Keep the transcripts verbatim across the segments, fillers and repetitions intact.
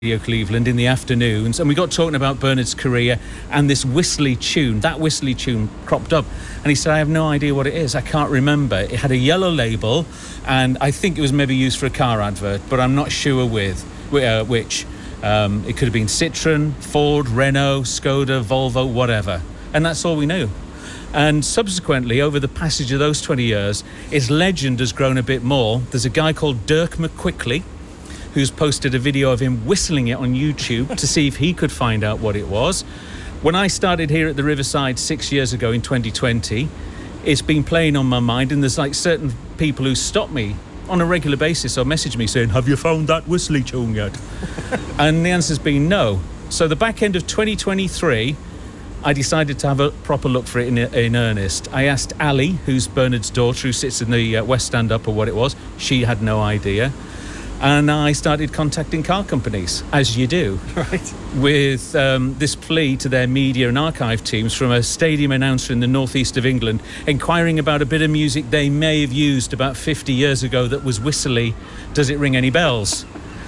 Radio Cleveland in the afternoons, and we got talking about Bernard's career and this whistly tune. That whistly tune cropped up, and he said, I have no idea what it is. I can't remember. It had a yellow label, and I think it was maybe used for a car advert, but I'm not sure with uh, which. Um, it could have been Citroen, Ford, Renault, Skoda, Volvo, whatever. And that's all we knew. And subsequently, over the passage of those twenty years, his legend has grown a bit more. There's a guy called Dirk McQuickley who's posted a video of him whistling it on YouTube to see if he could find out what it was. When I started here at the Riverside six years ago in twenty twenty, it's been playing on my mind, and there's like certain people who stop me on a regular basis or message me saying, have you found that whistly tune yet? And the answer's been no. So the back end of twenty twenty-three, I decided to have a proper look for it in, in earnest. I asked Ali, who's Bernard's daughter, who sits in the uh, West Stand Up, or what it was. She had no idea. And I started contacting car companies, as you do, right, with um, this plea to their media and archive teams from a stadium announcer in the northeast of England, inquiring about a bit of music they may have used about fifty years ago that was whistly. Does it ring any bells?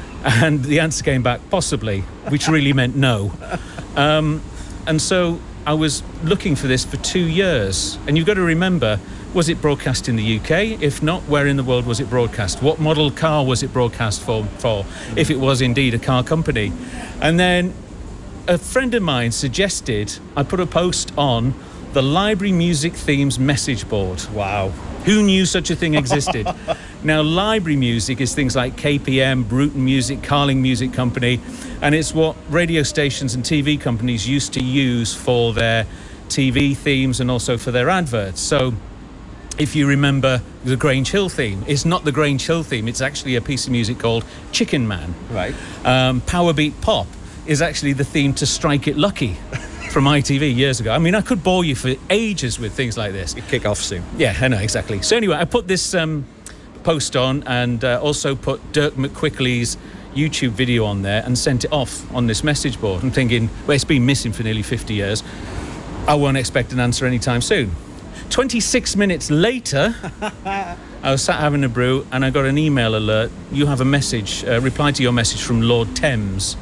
And the answer came back, possibly, which really meant no. Um, and so I was looking for this for two years. And you've got to remember, was it broadcast in the U K? If not, where in the world was it broadcast? What model car was it broadcast for, for if it was indeed a car company? And then a friend of mine suggested I put a post on the Library Music Themes message board. Wow. Who knew such a thing existed? Now, library music is things like K P M, Bruton Music, Carling Music Company, and it's what radio stations and T V companies used to use for their T V themes and also for their adverts. So if you remember the Grange Hill theme, it's not the Grange Hill theme, it's actually a piece of music called Chicken Man. Right. Um, Powerbeat Pop is actually the theme to Strike It Lucky from I T V years ago. I mean, I could bore you for ages with things like this. You kick off soon. Yeah, I know, exactly. So anyway, I put this um, post on and uh, also put Dirk McQuickley's YouTube video on there and sent it off on this message board. I'm thinking, well, it's been missing for nearly fifty years. I won't expect an answer anytime soon. twenty-six minutes later, I was sat having a brew and I got an email alert. You have a message, uh, reply to your message from Lord Thames.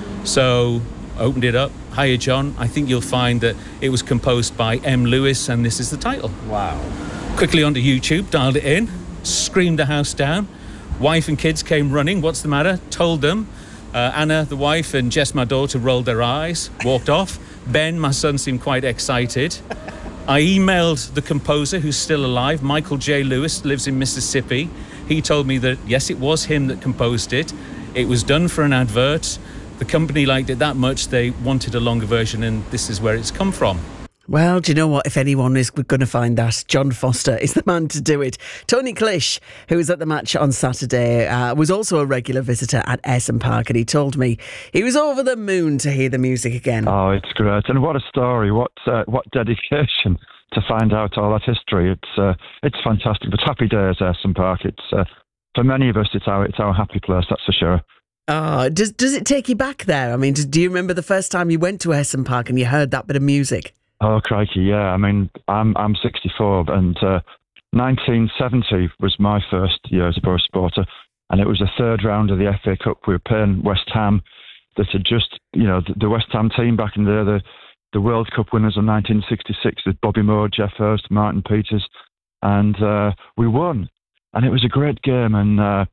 So I opened it up. Hiya, John. I think you'll find that it was composed by M. Lewis and this is the title. Wow. Quickly onto YouTube, dialed it in, screamed the house down. Wife and kids came running. What's the matter? Told them. Uh, Anna, the wife, and Jess, my daughter, rolled their eyes, walked off. Ben, my son, seemed quite excited. I emailed the composer, who's still alive, Michael J. Lewis, lives in Mississippi. He told me that, yes, it was him that composed it. It was done for an advert. The company liked it that much, they wanted a longer version, and this is where it's come from. Well, do you know what? If anyone is going to find that, John Foster is the man to do it. Tony Clish, who was at the match on Saturday, uh, was also a regular visitor at Ayresome Park, and he told me he was over the moon to hear the music again. Oh, it's great. And what a story. What uh, what dedication to find out all that history. It's uh, it's fantastic. But happy days, Ayresome Park. It's uh, for many of us, it's our, it's our happy place, that's for sure. Oh, does, does it take you back there? I mean, do, do you remember the first time you went to Ayresome Park and you heard that bit of music? Oh, crikey, yeah. I mean, I'm I'm sixty-four, and uh, nineteen seventy was my first year as a Borough supporter, and it was the third round of the F A Cup. We were playing West Ham, that had just, you know, the, the West Ham team back in the the, the World Cup winners of nineteen sixty-six with Bobby Moore, Jeff Hurst, Martin Peters, and uh, we won. And it was a great game, and uh,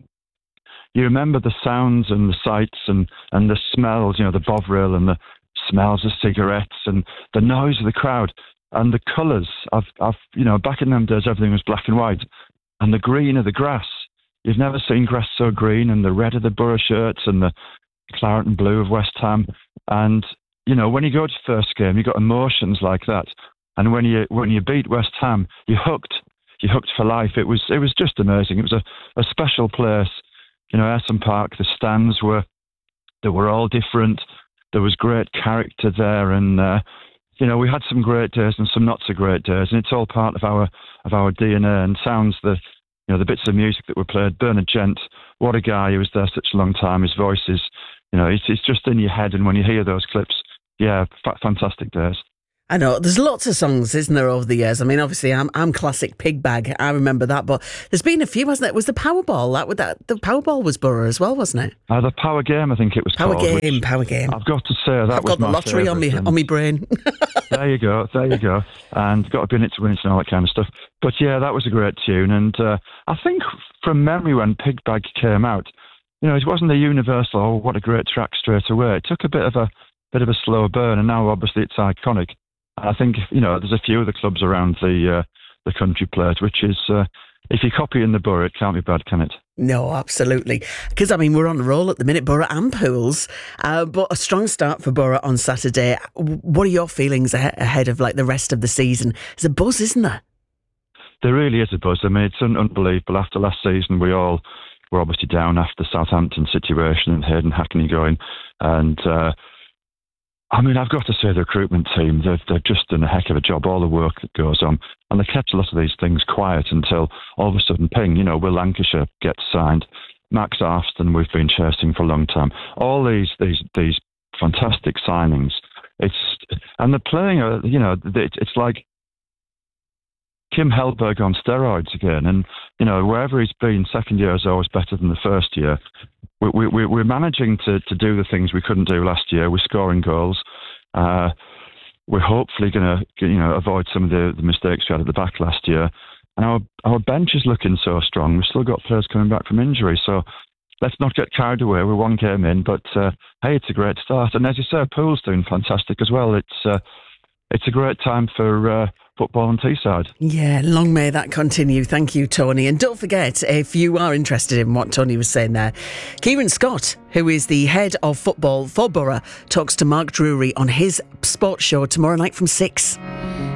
you remember the sounds and the sights and, and the smells, you know, the Bovril and the smells of cigarettes and the noise of the crowd and the colours. I've, I've, you know, back in them days, everything was black and white, and the green of the grass. You've never seen grass so green, and the red of the Borough shirts and the claret and blue of West Ham. And, you know, when you go to first game, you got emotions like that. And when you when you beat West Ham, you're hooked. You're hooked for life. It was it was just amazing. It was a, a special place. You know, Ayresome Park, the stands were, they were all different. There was great character there, and uh, you know, we had some great days and some not so great days, and it's all part of our of our D N A and sounds. The you know the bits of music that were played. Bernard Gent, what a guy! He was there such a long time. His voice is, you know, it's, it's just in your head, and when you hear those clips, yeah, f- fantastic days. I know, there's lots of songs, isn't there, over the years? I mean, obviously, I'm I'm classic Pig Bag. I remember that, but there's been a few, hasn't there? It was the Powerball. That, that the Powerball was Borough as well, wasn't it? Uh, the Power Game, I think it was Power called. Game, Power Game. I've got to say that I've was got the my lottery on me favourite, on me brain. There you go, there you go. And got to be in it to win it and all that kind of stuff. But yeah, that was a great tune. And uh, I think from memory when Pig Bag came out, you know, it wasn't a universal, oh, what a great track straight away. It took a bit of a bit of a slow burn, and now obviously it's iconic. I think, you know, there's a few of the clubs around the uh, the country play it, which is, uh, if you copy in the Borough, it can't be bad, can it? No, absolutely. Because, I mean, we're on a roll at the minute, Borough and Pools, uh, but a strong start for Borough on Saturday. What are your feelings a- ahead of, like, the rest of the season? There's a buzz, isn't there? There really is a buzz. I mean, it's un- unbelievable. After last season, we all were obviously down after the Southampton situation and Hayden Hackney going, and... Uh, I mean, I've got to say the recruitment team, they've, they've just done a heck of a job, all the work that goes on. And they kept a lot of these things quiet until all of a sudden, ping, you know, Will Lancashire gets signed. Max Arston, we've been chasing for a long time. All these these these fantastic signings. It's And they're playing, a, you know, it's like Kim Hellberg on steroids again. And, you know, wherever he's been, second year is always better than the first year. We, we, we're managing to, to do the things we couldn't do last year. We're scoring goals. Uh, we're hopefully going to, you know, avoid some of the, the mistakes we had at the back last year. And our our bench is looking so strong. We've still got players coming back from injury. So let's not get carried away. We're one game in, but uh, hey, it's a great start. And as you say, Pool's doing fantastic as well. It's uh, it's a great time for uh, football on Teesside. Yeah, long may that continue. Thank you, Tony. And don't forget, if you are interested in what Tony was saying there, Kieran Scott, who is the head of football for Borough, talks to Mark Drury on his sports show tomorrow night from six.